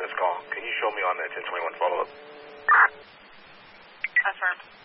this call. Can you show me on that 1021 follow-up? Affirm.